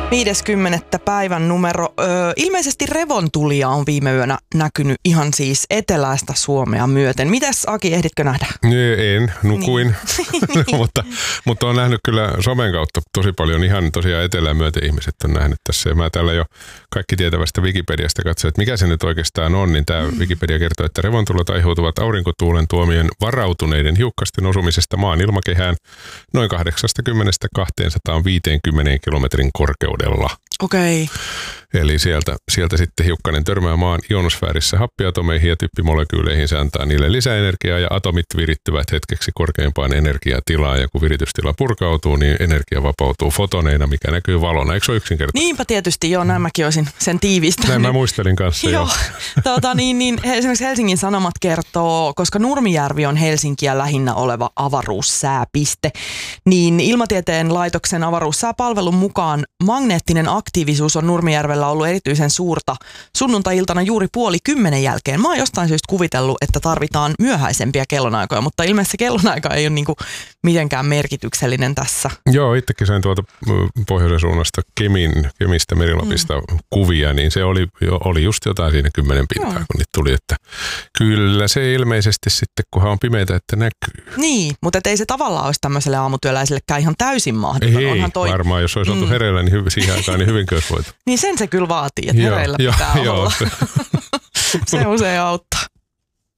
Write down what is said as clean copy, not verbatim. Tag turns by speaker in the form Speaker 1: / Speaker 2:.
Speaker 1: 50. päivän numero. Ilmeisesti revontulia on viime yönä näkynyt ihan siis eteläistä Suomea myöten. Mitäs Aki, ehditkö nähdä?
Speaker 2: En, nukuin,
Speaker 1: Niin.
Speaker 2: mutta on nähnyt kyllä somen kautta tosi paljon ihan tosiaan etelään myöten ihmiset on nähnyt tässä. Ja mä täällä jo kaikki tietävästä Wikipediasta katsoin, että mikä se nyt oikeastaan on, niin tämä Wikipedia kertoo, että revontulot aiheutuvat aurinkotuulen tuomien varautuneiden hiukkasten osumisesta maan ilmakehään noin 80–250 kilometrin korkeudella.
Speaker 1: Okei.
Speaker 2: Eli sieltä sitten hiukkanen törmää maan ionosfäärissä happiatomeihin ja typpimolekyyleihin, se antaa niille lisäenergiaa ja atomit virittyvät hetkeksi korkeimpaan energiatilaan. Ja kun viritystila purkautuu, niin energia vapautuu fotoneina, mikä näkyy valona. Eikö se ole yksinkertaisesti?
Speaker 1: Niinpä tietysti, joo, näin mäkin olisin sen tiivistänyt.
Speaker 2: Näin mä muistelin kanssa jo.
Speaker 1: Esimerkiksi Helsingin Sanomat kertoo, koska Nurmijärvi on Helsinkiä lähinnä oleva avaruussääpiste, niin Ilmatieteen laitoksen avaruussääpalvelun mukaan magneettinen aktiivisuus on Nurmijärvellä ollut erityisen suurta sunnuntai-iltana juuri 9:30 jälkeen. Mä oon jostain syystä kuvitellut, että tarvitaan myöhäisempiä kellonaikoja, mutta ilmeisesti se kellonaika ei ole niinku mitenkään merkityksellinen tässä.
Speaker 2: Joo, itsekin sain tuolta pohjoisen suunnasta Kemistä Merilapista kuvia, niin se oli just jotain siinä 10 pintaa, kun niitä tuli, että kyllä se ilmeisesti sitten, kunhan on pimeitä, että näkyy.
Speaker 1: Niin, mutta ei se tavallaan olisi tämmöiselle aamutyöläisellekään ihan täysin mahdoton.
Speaker 2: Ei, varmaan, jos olisi oltu hereillä, niin siihen aikaan niin hyvinkö olisi voitu.
Speaker 1: Niin sen se kyllä vaatii, että hereillä pitää olla. Se usein auttaa.